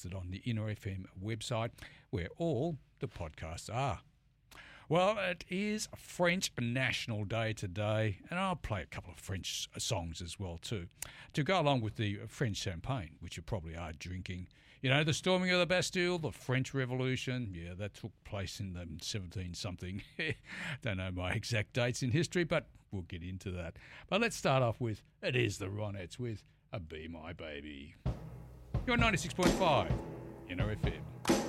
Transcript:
on the Inner FM website, where all the podcasts are. Well, it is French National Day today, and I'll play a couple of French songs as well too, to go along with the French champagne, which you probably are drinking. You know, the storming of the Bastille, the French Revolution, yeah, that took place in the 17-something. Don't know my exact dates in history, but we'll get into that. But let's start off with, it is the Ronettes with a Be My Baby. You're 96.5, Inner FM.